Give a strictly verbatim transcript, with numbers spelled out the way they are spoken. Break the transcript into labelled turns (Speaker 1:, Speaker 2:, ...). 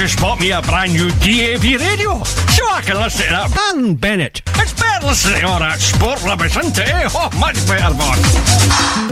Speaker 1: just bought me a brand new D A B radio, so I can listen to that.
Speaker 2: And Bennett.
Speaker 1: It's better listening to all that sport rubbish, isn't it? Eh? Oh, much better, man.